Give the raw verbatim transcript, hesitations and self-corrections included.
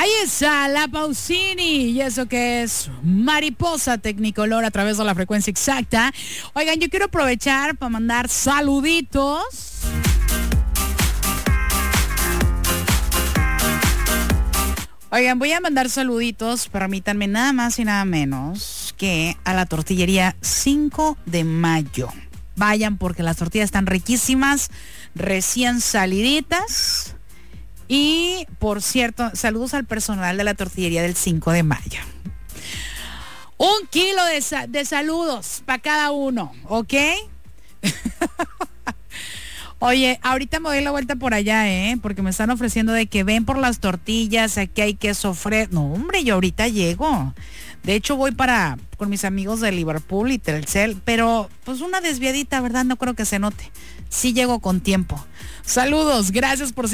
Ahí está la Pausini, y eso que es Mariposa Tecnicolor a través de la frecuencia exacta. Oigan, yo quiero aprovechar para mandar saluditos. Oigan, voy a mandar saluditos, permítanme, nada más y nada menos que a la tortillería cinco de mayo. Vayan porque las tortillas están riquísimas, recién saliditas. Y, por cierto, saludos al personal de la tortillería del cinco de mayo. Un kilo de, sa- de saludos para cada uno, ¿ok? Oye, ahorita me doy la vuelta por allá, ¿eh? Porque me están ofreciendo de que ven por las tortillas, aquí hay queso fresco. No, hombre, yo ahorita llego. De hecho, voy para con mis amigos de Liverpool y Telcel, pero pues una desviadita, ¿verdad? No creo que se note. Sí llego con tiempo. Saludos, gracias por